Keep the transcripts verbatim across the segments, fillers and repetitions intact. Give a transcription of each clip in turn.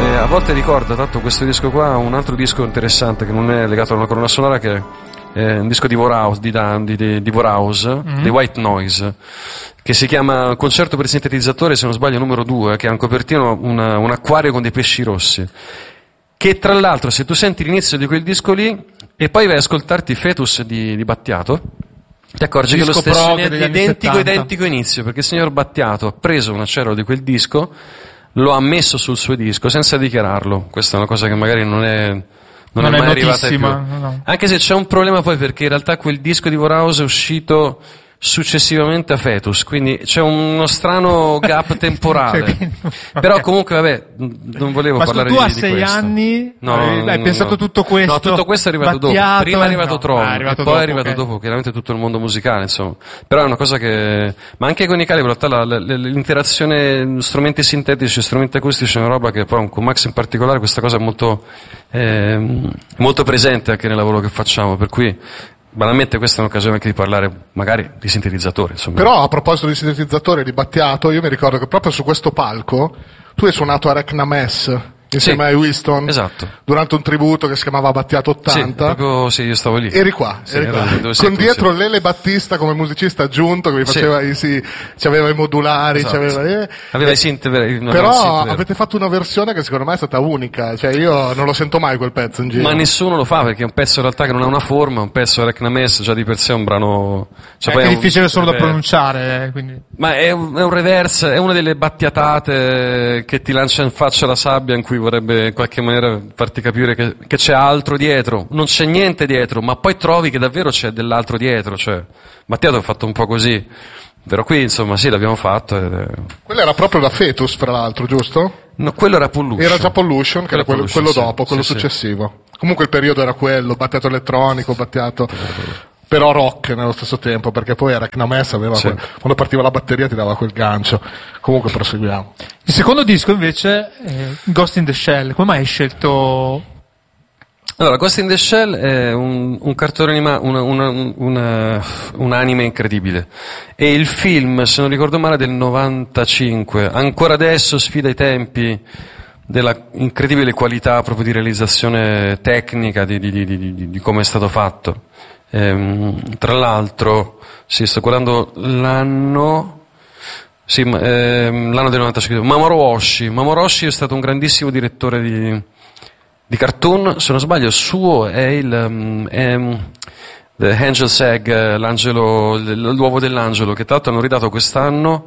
Eh, a volte ricorda tanto questo disco qua un altro disco interessante che non è legato a una colonna sonora, che è un disco di Warhouse, di, di, di, di Warhouse, mm-hmm. The White Noise, che si chiama Concerto per sintetizzatore, se non sbaglio numero due, che ha in copertino una, un acquario con dei pesci rossi, che tra l'altro, se tu senti l'inizio di quel disco lì e poi vai ad ascoltarti Fetus di, di Battiato, ti accorgi che lo stesso è identico identico inizio, perché il signor Battiato ha preso una cellula di quel disco, lo ha messo sul suo disco senza dichiararlo. Questa è una cosa che magari non è non, non è mai arrivata più. No, no. Anche se c'è un problema poi, perché in realtà quel disco di Warhouse è uscito successivamente a Fetus, quindi c'è uno strano gap temporale. Cioè, okay. Però comunque vabbè, non volevo ma parlare tu di, a di sei questo. anni no, hai, hai no, pensato no. tutto questo? No, tutto questo è arrivato Battiato, dopo. Prima è arrivato no, Tron, ah, è arrivato e dopo, poi è arrivato okay. dopo, chiaramente tutto il mondo musicale, insomma. Però è una cosa che, ma anche con i Calibre, in realtà la, la, l'interazione strumenti sintetici, strumenti acustici è una roba che poi con Max in particolare questa cosa è molto eh, molto presente anche nel lavoro che facciamo, per cui banalmente questa è un'occasione anche di parlare magari di sintetizzatori, insomma. Però a proposito di sintetizzatori di Battiato, io mi ricordo che proprio su questo palco tu hai suonato a Recnamess insieme sì, a Winston, esatto, durante un tributo che si chiamava Battiato ottanta. Sì, proprio, sì, io stavo lì. Eri qua, sì, eri qua. Dove con dietro tu, sì. Lele Battista come musicista aggiunto che vi faceva sì. i sì, c'aveva i modulari, esatto. c'aveva eh, aveva i synth veri. No, però synth avete fatto una versione che secondo me è stata unica, cioè io non lo sento mai quel pezzo in giro. Ma nessuno lo fa, perché è un pezzo in realtà che non ha una forma, è un pezzo Recnamess già di per sé è un brano, cioè è, poi è un, difficile solo da pronunciare, quindi. Ma è un, è un reverse, è una delle battiatate che ti lancia in faccia la sabbia, in cui vorrebbe in qualche maniera farti capire che, che c'è altro dietro. Non c'è niente dietro, ma poi trovi che davvero c'è dell'altro dietro, cioè Battiato ha fatto un po' così, però qui insomma sì, l'abbiamo fatto ed è... Quello era proprio da Fetus, fra l'altro, giusto? No, quello era Pollution. Era già Pollution, che era quello, Pollution, quello sì, dopo, quello sì, successivo. Sì. Comunque il periodo era quello, Battiato elettronico, Battiato... però rock nello stesso tempo, perché poi Recnamess aveva sì. quel, quando partiva la batteria ti dava quel gancio. Comunque proseguiamo. Il secondo disco invece è Ghost in the Shell. Come mai hai scelto? Allora, Ghost in the Shell è un, un cartone animato, una, una, una, un anime incredibile, e il film, se non ricordo male, del novantacinque, ancora adesso sfida i tempi della incredibile qualità proprio di realizzazione tecnica di, di, di, di, di come è stato fatto. Ehm, tra l'altro, sì, sto guardando l'anno, sì, ehm, l'anno del novantacinque, Mamoru Oshii. Mamoru Oshii è stato un grandissimo direttore di, di cartoon, se non sbaglio il suo è il um, è, The Angel's Egg, l'angelo, l'uovo dell'angelo, che tra l'altro hanno ridato quest'anno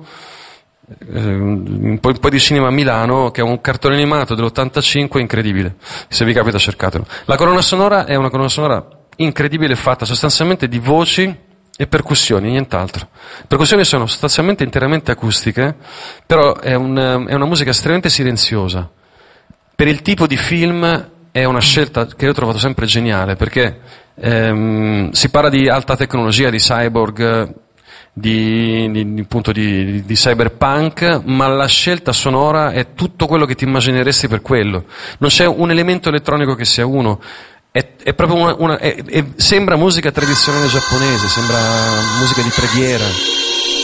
un po', un po' di cinema a Milano, che è un cartone animato dell'ottantacinque incredibile, se vi capita cercatelo. La colonna sonora è una colonna sonora incredibile, fatta sostanzialmente di voci e percussioni, nient'altro. Le percussioni sono sostanzialmente interamente acustiche, però è, un, è una musica estremamente silenziosa. Per il tipo di film è una scelta che io ho trovato sempre geniale, perché ehm, si parla di alta tecnologia, di cyborg, Di, di, appunto di, di cyberpunk, ma la scelta sonora è tutto quello che ti immagineresti per quello. Non c'è un elemento elettronico che sia uno, è, è proprio una, una è, è, sembra musica tradizionale giapponese, sembra musica di preghiera.